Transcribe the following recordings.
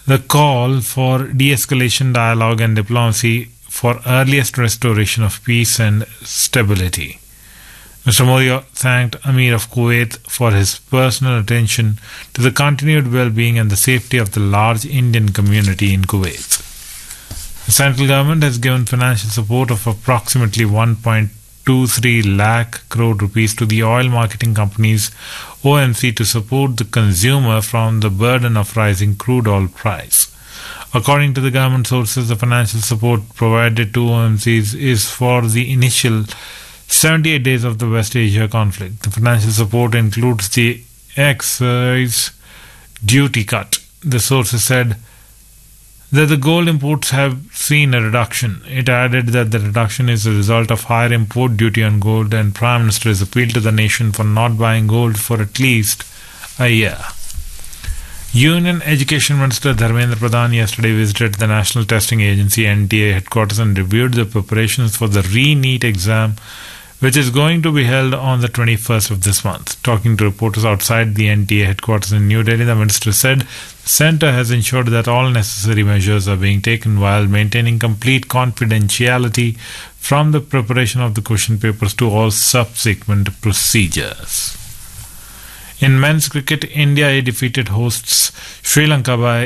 the call for de-escalation dialogue and diplomacy for earliest restoration of peace and stability. Mr. Modi thanked Amir of Kuwait for his personal attention to the continued well-being and the safety of the large Indian community in Kuwait. The central government has given financial support of approximately 1.23 lakh crore rupees to the oil marketing companies OMC to support the consumer from the burden of rising crude oil price. According to the government sources, the financial support provided to OMCs is for the initial 78 days of the West Asia conflict. The financial support includes the excise duty cut. The sources said that the gold imports have seen a reduction. It added that the reduction is a result of higher import duty on gold, and Prime Minister has appealed to the nation for not buying gold for at least a year. Union Education Minister Dharmendra Pradhan yesterday visited the National Testing Agency NTA headquarters and reviewed the preparations for the re-NEET exam, which is going to be held on the 21st of this month. Talking to reporters outside the NTA headquarters in New Delhi, the minister said the centre has ensured that all necessary measures are being taken while maintaining complete confidentiality from the preparation of the question papers to all subsequent procedures. In men's cricket, India defeated hosts Sri Lanka by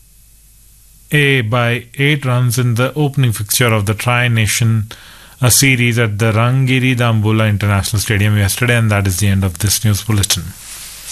8 runs in the opening fixture of the Tri-Nation series at the Rangiri Dambulla International Stadium yesterday, and that is the end of this news bulletin.